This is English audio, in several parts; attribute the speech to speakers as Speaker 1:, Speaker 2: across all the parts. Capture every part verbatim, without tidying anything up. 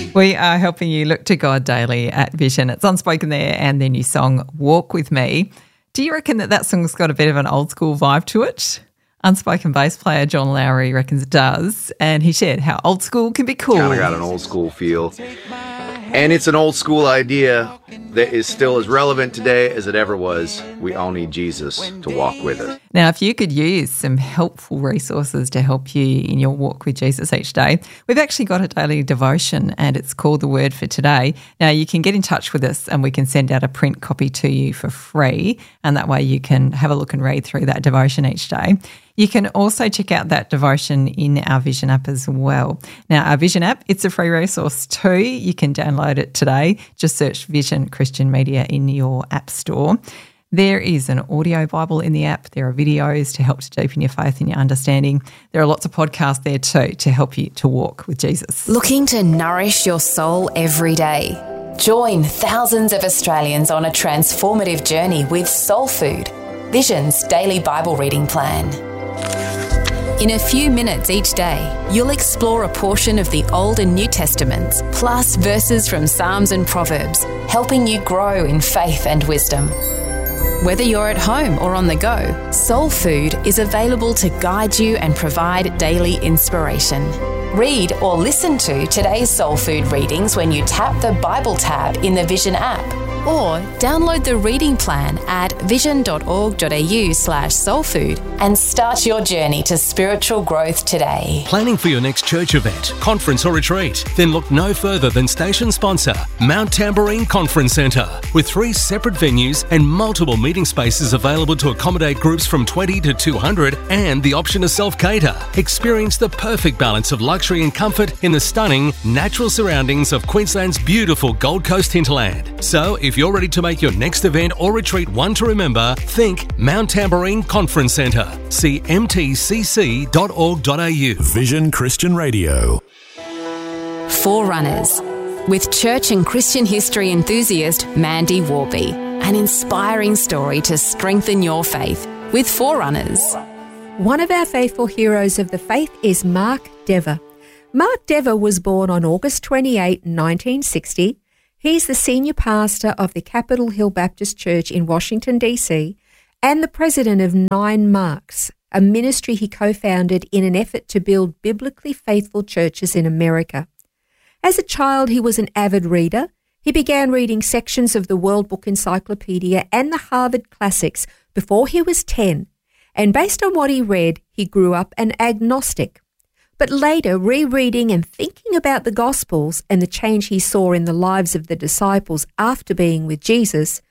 Speaker 1: We are helping you look to God daily at Vision. It's Unspoken there, and their new song, Walk With Me. Do you reckon that that song's got a bit of an old school vibe to it? Unspoken bass player John Lowry reckons it does, and he shared how old school can be cool.
Speaker 2: Kind of got an old school feel. And it's an old school idea that is still as relevant today as it ever was. We all need Jesus to walk with us.
Speaker 1: Now, if you could use some helpful resources to help you in your walk with Jesus each day, we've actually got a daily devotion and it's called The Word for Today. Now, you can get in touch with us and we can send out a print copy to you for free, and that way you can have a look and read through that devotion each day. You can also check out that devotion in our Vision app as well. Now, our Vision app, it's a free resource too. You can download it today. Just search Vision Christian Media in your app store. There is an audio Bible in the app. There are videos to help to deepen your faith and your understanding. There are lots of podcasts there too to help you to walk with Jesus.
Speaker 3: Looking to nourish your soul every day? Join thousands of Australians on a transformative journey with Soul Food, Vision's daily Bible reading plan. In a few minutes each day, you'll explore a portion of the Old and New Testaments, plus verses from Psalms and Proverbs, helping you grow in faith and wisdom. Whether you're at home or on the go, Soul Food is available to guide you and provide daily inspiration. Read or listen to today's Soul Food readings when you tap the Bible tab in the Vision app, or download the reading plan at vision.org.au slash soulfood and start your journey to spiritual growth today.
Speaker 4: Planning for your next church event, conference or retreat? Then look no further than station sponsor, Mount Tamborine Conference Centre, with three separate venues and multiple meeting spaces available to accommodate groups from twenty to two hundred and the option to self-cater. Experience the perfect balance of luxury and comfort in the stunning natural surroundings of Queensland's beautiful Gold Coast hinterland. So if you're ready to make your next event or retreat one to remember, think Mount Tamborine Conference Centre. See m t c c dot org dot a u.
Speaker 5: Vision Christian Radio.
Speaker 3: Forerunners, with church and Christian history enthusiast Mandy Warby. An inspiring story to strengthen your faith with Forerunners.
Speaker 6: One of our faithful heroes of the faith is Mark Dever. Mark Dever was born on August twenty-eighth, nineteen sixty. He's the senior pastor of the Capitol Hill Baptist Church in Washington, D C, and the president of Nine Marks, a ministry he co-founded in an effort to build biblically faithful churches in America. As a child, he was an avid reader. He began reading sections of the World Book Encyclopedia and the Harvard Classics before he was ten, and based on what he read, he grew up an agnostic. But later, rereading and thinking about the Gospels and the change he saw in the lives of the disciples after being with Jesus,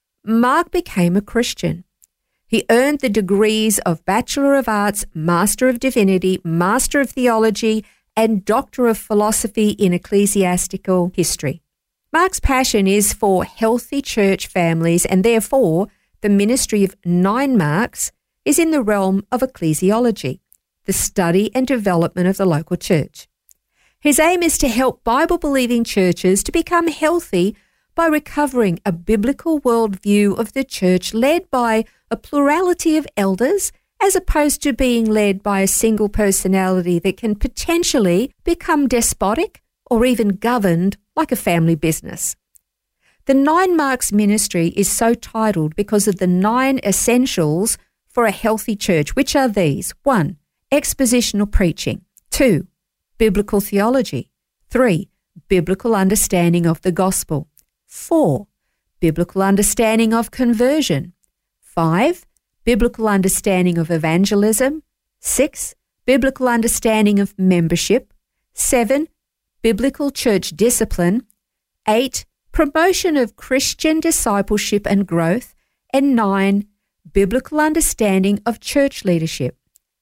Speaker 6: Mark became a Christian. He earned the degrees of Bachelor of Arts, Master of Divinity, Master of Theology, and Doctor of Philosophy in Ecclesiastical History. Mark's passion is for healthy church families, and therefore the ministry of Nine Marks is in the realm of ecclesiology, the study and development of the local church. His aim is to help Bible-believing churches to become healthy by recovering a biblical worldview of the church led by a plurality of elders, as opposed to being led by a single personality that can potentially become despotic or even governed like a family business. The Nine Marks ministry is so titled because of the nine essentials for a healthy church, which are these: one, expositional preaching; two, biblical theology; three, biblical understanding of the gospel; four, biblical understanding of conversion; five, biblical understanding of evangelism; six, biblical understanding of membership; seven, biblical church discipline; eight, promotion of Christian discipleship and growth; and nine, biblical understanding of church leadership.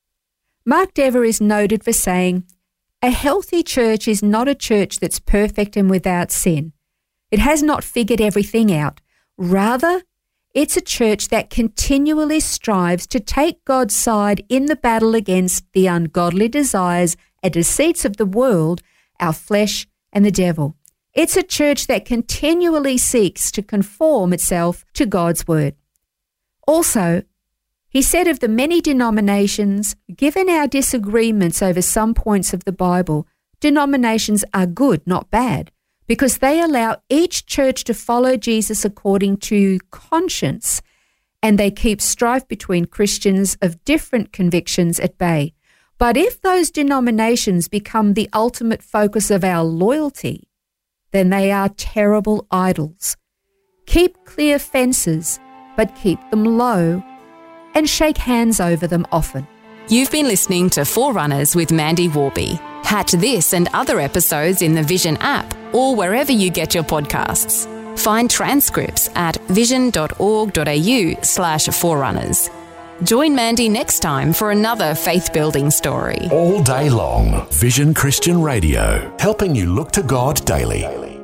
Speaker 6: Mark Dever is noted for saying, "A healthy church is not a church that's perfect and without sin. It has not figured everything out. Rather, it's a church that continually strives to take God's side in the battle against the ungodly desires and deceits of the world, our flesh, and the devil. It's a church that continually seeks to conform itself to God's word." Also, he said of the many denominations, given our disagreements over some points of the Bible, denominations are good, not bad, because they allow each church to follow Jesus according to conscience, and they keep strife between Christians of different convictions at bay. But if those denominations become the ultimate focus of our loyalty, then they are terrible idols. Keep clear fences, but keep them low, and shake hands over them often.
Speaker 3: You've been listening to Forerunners with Mandy Warby. Catch this and other episodes in the Vision app or wherever you get your podcasts. Find transcripts at vision.org.au slash forerunners. Join Mandy next time for another faith-building story.
Speaker 5: All day long, Vision Christian Radio, helping you look to God daily.